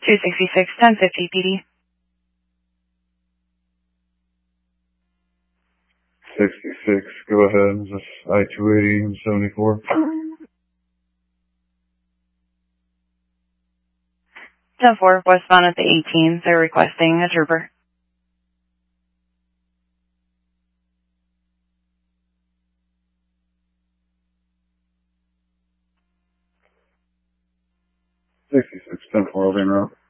266 1050 PD. 66, go ahead. Is this I-280 and 74? 10-4, westbound at the 18. They're requesting a trooper. $66, 10-4, I'll be en route.